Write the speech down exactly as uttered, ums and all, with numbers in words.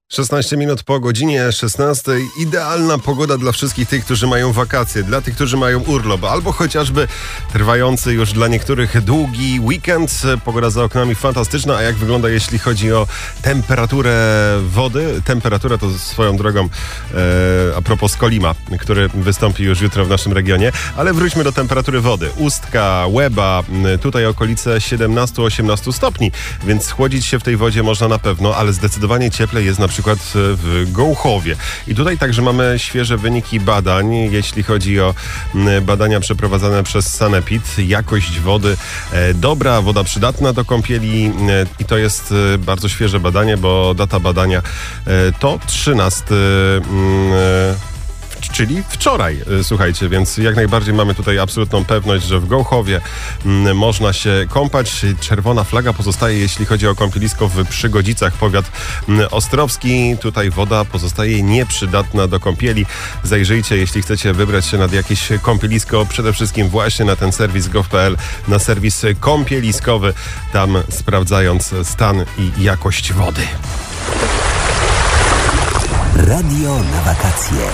szesnaście minut po godzinie szesnastej. Idealna pogoda dla wszystkich tych, którzy mają wakacje, dla tych, którzy mają urlop, albo chociażby trwający już dla niektórych długi weekend. Pogoda za oknami fantastyczna, a jak wygląda jeśli chodzi o temperaturę wody? Temperatura to swoją drogą e, a propos Kolima, który wystąpi już jutro w naszym regionie, ale wróćmy do temperatury wody. Ustka, Łeba, tutaj okolice siedemnaście osiemnaście stopni, więc chłodzić się w tej wodzie można na pewno, ale zdecydowanie cieplej jest na przykład w Gołchowie. I tutaj także mamy świeże wyniki badań, jeśli chodzi o badania przeprowadzane przez Sanepid. Jakość wody e, dobra, woda przydatna do kąpieli e, i to jest e, bardzo świeże badanie, bo data badania e, to trzynastego e, czyli wczoraj, słuchajcie, więc jak najbardziej mamy tutaj absolutną pewność, że w Gołchowie m, można się kąpać. Czerwona flaga pozostaje, jeśli chodzi o kąpielisko w Przygodzicach, powiat m, ostrowski. Tutaj woda pozostaje nieprzydatna do kąpieli. Zajrzyjcie, jeśli chcecie wybrać się nad jakieś kąpielisko, przede wszystkim właśnie na ten serwis gov kropka p l, na serwis kąpieliskowy, tam sprawdzając stan i jakość wody. Radio na wakacje.